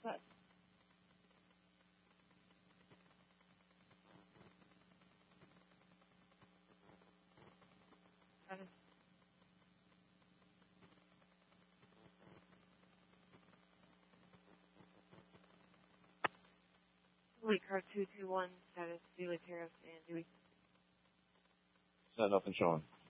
set. Status. Elite car 221, status, Dewey Terrace and Dewey. Set up and showing.